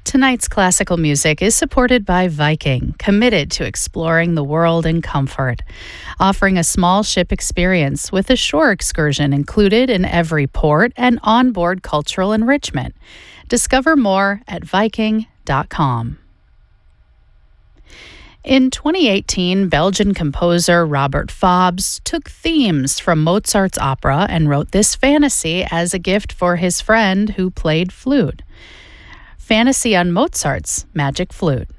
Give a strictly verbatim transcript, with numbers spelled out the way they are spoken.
Tonight's classical music is supported by Viking, committed to exploring the world in comfort, offering a small ship experience with a shore excursion included in every port and onboard cultural enrichment. Discover more at viking dot com. In twenty eighteen, Belgian composer Robert Faubs took themes from Mozart's opera and wrote this fantasy as a gift for his friend who played flute. Fantasy on Mozart's Magic Flute.